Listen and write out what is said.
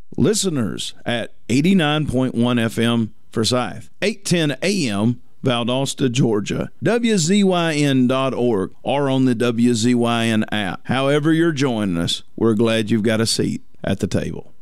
Listeners at 89.1 FM Forsyth, 810 AM Valdosta, Georgia, WZYN.org, or on the WZYN app. However you're joining us, we're glad you've got a seat at the table.